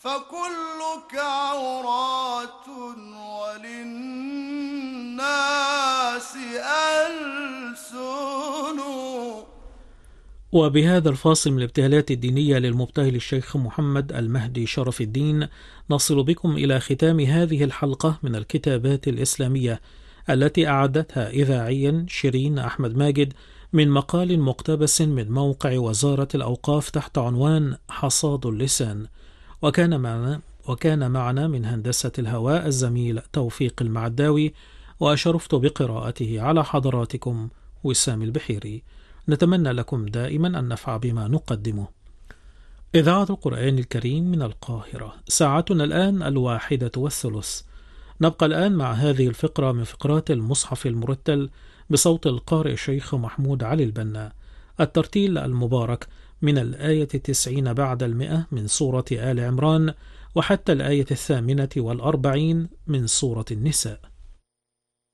فكلك عورات وللناس ألسن. وبهذا الفاصل من الابتهالات الدينية للمبتهل الشيخ محمد المهدي شرف الدين نصل بكم إلى ختام هذه الحلقة من الكتابات الإسلامية التي أعدتها إذاعيا شيرين أحمد ماجد من مقال مقتبس من موقع وزارة الأوقاف تحت عنوان حصاد اللسان. وكان معنا من هندسة الهواء الزميل توفيق المعداوي، وأشرفت بقراءته على حضراتكم وسام البحيري. نتمنى لكم دائما النفع بما نقدمه. إذاعة القرآن الكريم من القاهرة، ساعتنا الآن 1:03. نبقى الآن مع هذه الفقرة من فقرات المصحف المرتل بصوت القارئ الشيخ محمود علي البنا، الترتيل المبارك من الآية 90 بعد 100 من سورة آل عمران وحتى الآية 48 من سورة النساء.